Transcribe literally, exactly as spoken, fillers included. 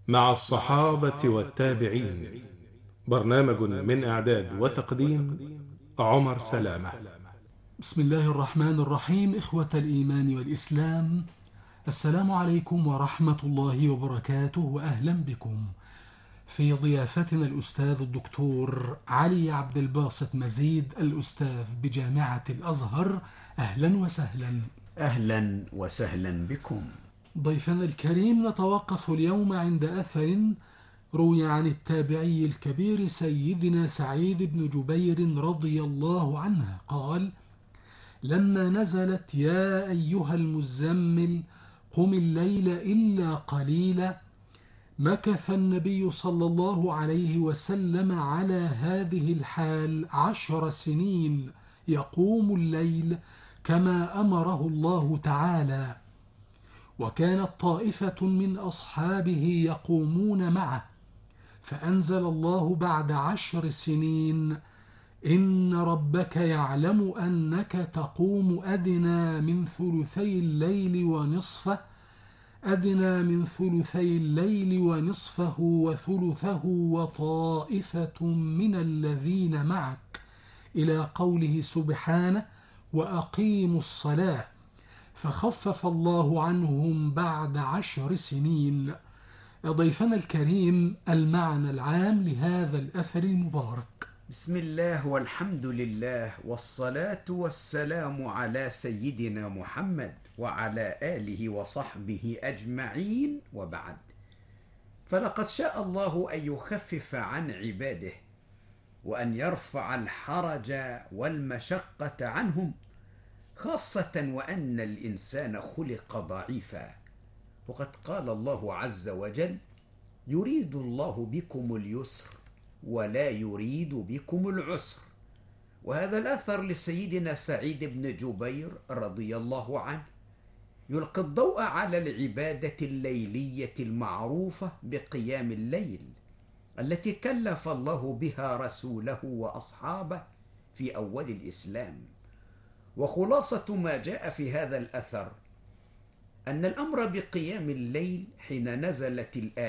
مع الصحابة والتابعين. برنامج من إعداد وتقديم عمر سلامة. بسم الله الرحمن الرحيم. إخوة الإيمان والإسلام، السلام عليكم ورحمة الله وبركاته، وأهلا بكم في ضيافتنا الأستاذ الدكتور علي عبد الباسط مزيد، الأستاذ بجامعة الأزهر. أهلا وسهلا. أهلا وسهلا بكم. ضيفنا الكريم، نتوقف اليوم عند أثر روي عن التابعي الكبير سيدنا سعيد بن جبير رضي الله عنه قال: لما نزلت يا أيها المزمل قم الليل إلا قليلا، مكث النبي صلى الله عليه وسلم على هذه الحال عشر سنين يقوم الليل كما أمره الله تعالى، وكانت طائفة من أصحابه يقومون معه، فأنزل الله بعد عشر سنين: إن ربك يعلم أنك تقوم أدنى من ثلثي الليل ونصفه أدنى من ثلثي الليل ونصفه وثلثه وطائفة من الذين معك، إلى قوله سبحانه: وأقيموا الصلاة، فخفف الله عنهم بعد عشر سنين. ضيفنا الكريم، المعنى العام لهذا الأثر المبارك. بسم الله والحمد لله والصلاة والسلام على سيدنا محمد وعلى آله وصحبه أجمعين، وبعد. فلقد شاء الله أن يخفف عن عباده وأن يرفع الحرج والمشقة عنهم، خاصة وأن الإنسان خلق ضعيفا، وقد قال الله عز وجل: يريد الله بكم اليسر ولا يريد بكم العسر. وهذا الأثر لسيدنا سعيد بن جبير رضي الله عنه يلقي الضوء على العبادة الليلية المعروفة بقيام الليل، التي كلف الله بها رسوله وأصحابه في أول الإسلام. وخلاصة ما جاء في هذا الأثر أن الأمر بقيام الليل حين نزلت الآية